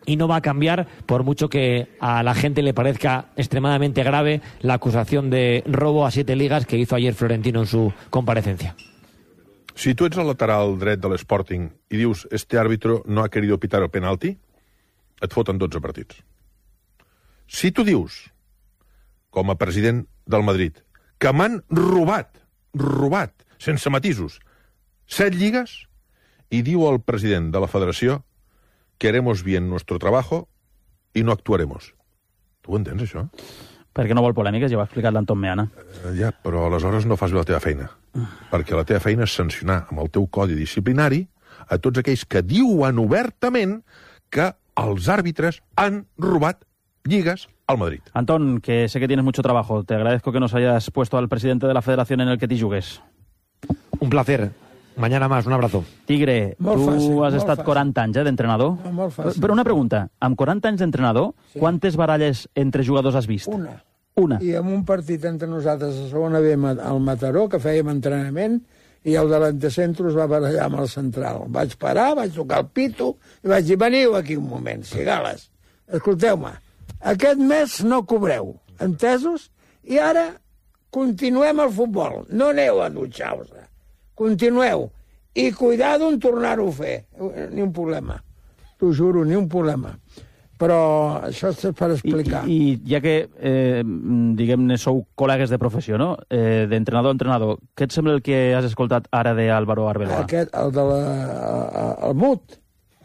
y no va a cambiar por mucho que a la gente le parezca extremadamente grave la acusación de robo a 7 ligas que hizo ayer Florentino en su comparecencia. Si tu ets el lateral dret de l'Sporting i dius este árbitro no ha querido pitar el penalti, et foten 12 partits. Si tu dius, com a president del Madrid, que m'han robat, sense matisos, 7 lligues, i diu el president de la federació que haremos bien nuestro trabajo y no actuaremos. Tu ho entens, això? Perquè no vol polèmiques, ja ho ha explicat l'Anton Meana. Ja, però aleshores no fas bé la teva feina. Perquè la teva feina és sancionar amb el teu codi disciplinari a tots aquells que diuen obertament que els àrbitres han robat lligues al Madrid. Antón, que sé que tienes mucho trabajo. Te agradezco que nos hayas puesto al presidente de la federación en el que t'hi jugues. Un placer. Mañana más, un abrazo. Tigre, tu has estat 40 anys d'entrenador. Molt fàcil. Però una pregunta, amb 40 anys d'entrenador, quantes baralles entre jugadors has vist? Una. I en un partit entre nosaltres a segona B al Mataró, que fèiem entrenament, i el de l'antecentro es va barallar amb el central. Vaig parar, vaig tocar el pito, i vaig dir, veniu aquí un moment, cigales. Escolteu-me, aquest mes no cobreu, entesos? I ara continuem el futbol. No aneu a dutxar-vos. Continueu. I cuidado en tornar-ho a fer. Ni un problema. T'ho juro, ni un problema. Però això és per explicar. I ja que, diguem-ne, sou col·legues de professió, no? D'entrenador a entrenador, què et sembla el que has escoltat ara d'Álvaro Arbeloa? Aquest, el de el Mut.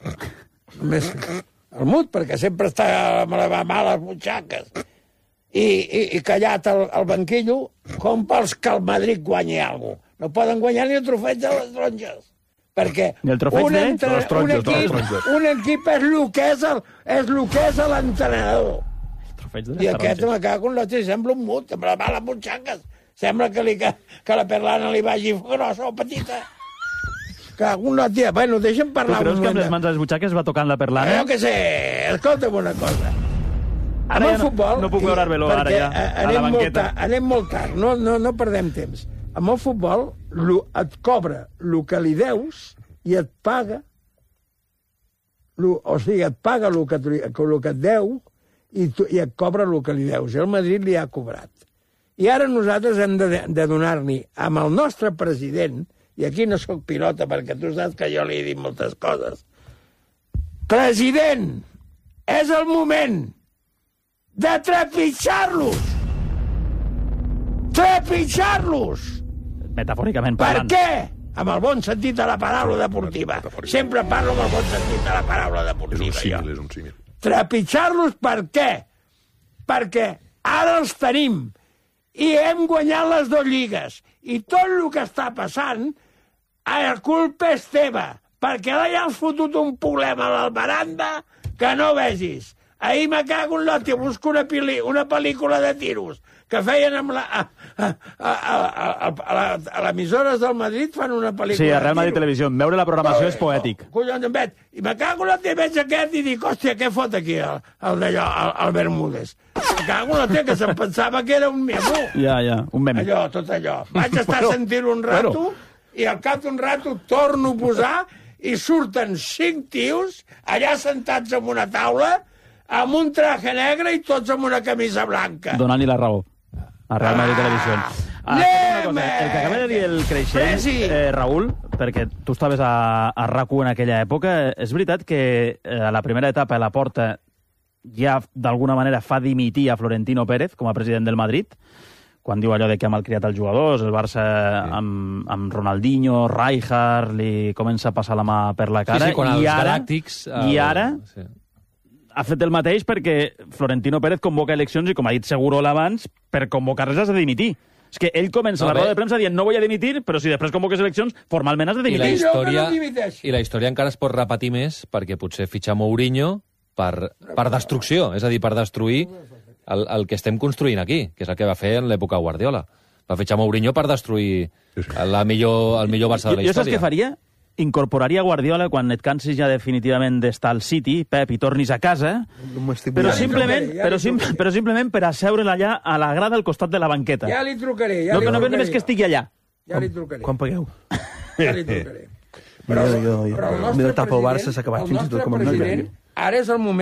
El Mut, perquè sempre està amb les males butxaques. I callat al banquillo, com pels que el Madrid guanyi alguna cosa. No poden guanyar ni el trofeig de les taronges. Perquè un equip és el que és l'entrenador. I aquest me cago en l'altre, sembla un Mut, amb les males butxaques. Sembla que la perlana li vagi grossa o petita. Cago en l'altre. Bueno, deixa'm parlar. Tu creus que amb les mans a les butxaques va tocant la perlana? Jo què sé, escolta'm una cosa. Amb el futbol... No puc veure Arbeloa ara ja, a la banqueta. Anem molt tard, no perdem temps. Amb el futbol et cobra el que li deus i et paga, o sigui, et paga el que et deu i et cobra el que li deus. I el Madrid li ha cobrat. I ara nosaltres hem de donar-li amb el nostre president, i aquí no sóc pilota perquè tu saps que jo li he dit moltes coses, president, és el moment de trepitjar-los! Trepitjar-los! Metafòricament parlant. Per què? Amb el bon sentit de la paraula deportiva. Sempre parlo amb el bon sentit de la paraula deportiva. És un símil. Trepitjar-los per què? Perquè ara els tenim i hem guanyat les 2 lligues. I tot el que està passant, la culpa és teva, perquè ara ja has fotut un problema a l'Albaranda que no vegis. Ahir me cago en l'altre, busco una pel·lícula de tiros que feien amb a l'emissores del Madrid fan una pel·lícula. Sí, a Real Madrid Televisió. Veure la programació és poètic. Collons, en vet. I me cago en l'altre, veig aquest i dic, hòstia, què fot aquí el Bermúdez? Me cago en l'altre, que se'm pensava que era un memo. Ja, un meme. Allò, tot allò. Vaig estar sentint un rato i al cap d'un rato torno a posar i surten 5 tios allà sentats en una taula amb un traje negre i tots amb una camisa blanca. Donant-li la raó a Real Madrid Televisió. El que acaba de dir el Creixell, Raül, perquè tu estaves a RAC1 en aquella època, és veritat que a la primera etapa la Porta ja d'alguna manera fa dimitir a Florentino Pérez com a president del Madrid, quan diu allò de que ha malcriat els jugadors, el Barça amb Ronaldinho, Rijkaard, li comença a passar la mà per la cara, sí, quan els Galàctics... I ara ha fet el mateix perquè Florentino Pérez convoca eleccions i, com ha dit Segurola abans, per convocar-les has de dimitir. És que ell comença la roda de premsa dient no vull a dimitir, però si després convoques eleccions, formalment has de dimitir. I la història encara es pot repetir més perquè potser fitxar Mourinho per destrucció, és a dir, per destruir el que estem construint aquí, que és el que va fer en l'època Guardiola. Va fitxar Mourinho per destruir el millor Barça de la història. Jo saps què faria? Incorporaria Guardiola quan et cansis ja definitivament d'estar al City, Pep, i tornis a casa, però simplement per asseure'l allà a la grada al costat de la banqueta. Ja li trucaré. No només que estigui allà. Ja li trucaré. Quan pagueu? Ja li trucaré. Però el nostre president, ara és el moment